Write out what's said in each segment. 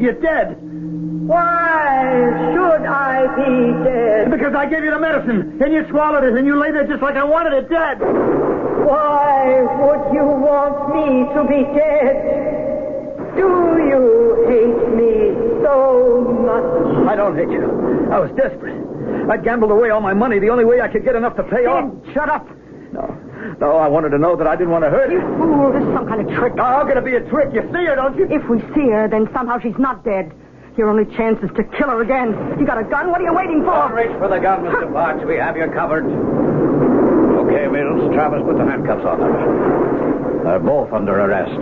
You're dead. Why should I be dead? Because I gave you the medicine, and you swallowed it, and you lay there just like I wanted it, dead. Why would you want me to be dead? Do you hate me so much? I don't hate you. I was desperate. I gambled away all my money the only way I could get enough to pay off. Shut up. No, I wanted to know that I didn't want to hurt You her. fool, this is some kind of trick. Now, how can it be a trick? You see her, don't you? If we see her, then somehow she's not dead. Your only chance is to kill her again. You got a gun? What are you waiting for? Don't reach for the gun, Mr. Parks. We have you covered. Okay, Mills. Travis, put the handcuffs on them. They're both under arrest.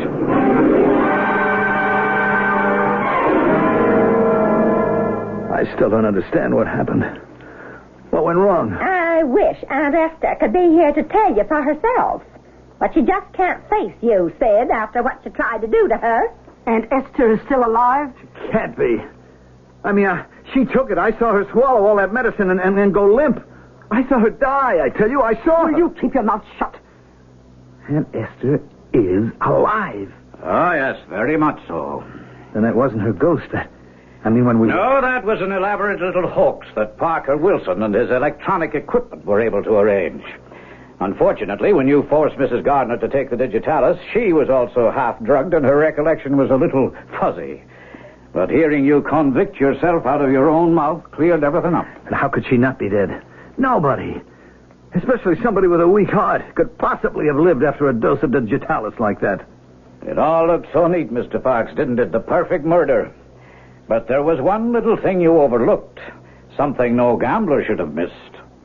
I still don't understand what happened. What went wrong? I wish Aunt Esther could be here to tell you for herself. But she just can't face you, Sid, after what you tried to do to her. Aunt Esther is still alive? Can't be. I mean, she took it. I saw her swallow all that medicine and then go limp. I saw her die, I tell you. I saw her. You keep your mouth shut. Aunt Esther is alive. Oh, yes, very much so. Then that wasn't her ghost. When we... No, that was an elaborate little hoax that Parker Wilson and his electronic equipment were able to arrange. Unfortunately, when you forced Mrs. Gardner to take the digitalis, she was also half-drugged and her recollection was a little fuzzy. But hearing you convict yourself out of your own mouth cleared everything up. And how could she not be dead? Nobody, especially somebody with a weak heart, could possibly have lived after a dose of digitalis like that. It all looked so neat, Mr. Parks, didn't it? The perfect murder. But there was one little thing you overlooked. Something no gambler should have missed.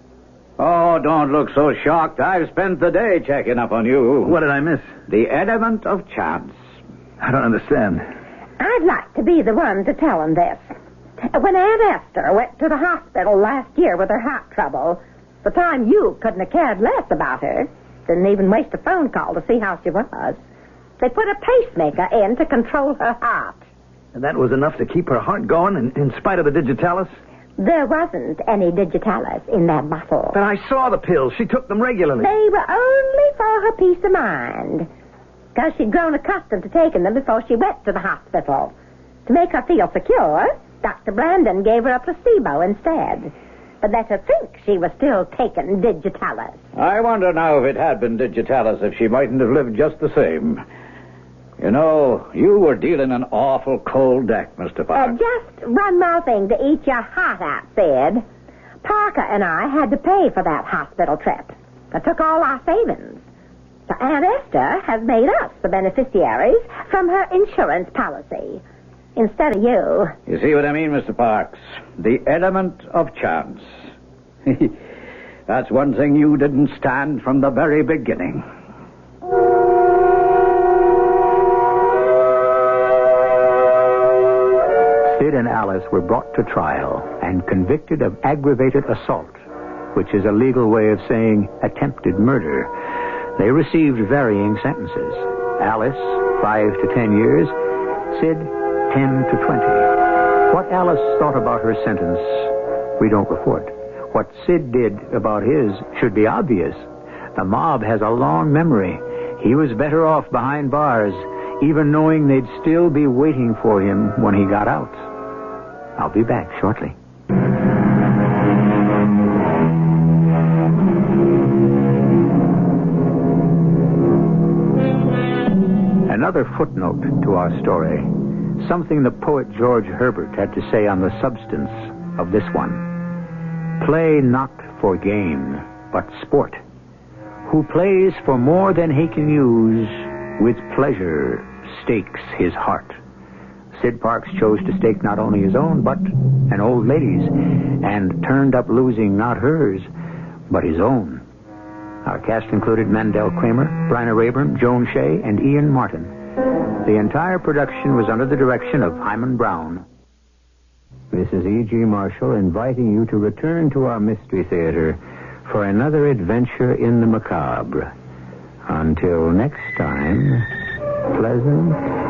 Oh, don't look so shocked. I've spent the day checking up on you. What did I miss? The element of chance. I don't understand. I'd like to be the one to tell him this. When Aunt Esther went to the hospital last year with her heart trouble, the time you couldn't have cared less about her, didn't even waste a phone call to see how she was, they put a pacemaker in to control her heart. And that was enough to keep her heart going in spite of the digitalis? There wasn't any digitalis in that bottle. But I saw the pills. She took them regularly. They were only for her peace of mind. Because she'd grown accustomed to taking them before she went to the hospital. To make her feel secure, Dr. Brandon gave her a placebo instead. But let her think she was still taking digitalis. I wonder now if it had been digitalis, if she mightn't have lived just the same. You know, you were dealing an awful cold deck, Mr. Parks. Just one more thing to eat your heart out, Sid. Parker and I had to pay for that hospital trip. It took all our savings. So Aunt Esther has made us the beneficiaries from her insurance policy. Instead of you. You see what I mean, Mr. Parks? The element of chance. That's one thing you didn't stand from the very beginning. Sid and Alice were brought to trial and convicted of aggravated assault, which is a legal way of saying attempted murder. They received varying sentences. Alice, 5 to 10 years. Sid, 10 to 20. What Alice thought about her sentence, we don't report. What Sid did about his should be obvious. The mob has a long memory. He was better off behind bars, even knowing they'd still be waiting for him when he got out. I'll be back shortly. Another footnote to our story. Something the poet George Herbert had to say on the substance of this one. Play not for gain, but sport. Who plays for more than he can use, with pleasure stakes his heart. Sid Parks chose to stake not only his own, but an old lady's, and turned up losing not hers, but his own. Our cast included Mandel Kramer, Bryna Rayburn, Joan Shea, and Ian Martin. The entire production was under the direction of Hyman Brown. This is E.G. Marshall inviting you to return to our Mystery Theater for another adventure in the macabre. Until next time, pleasant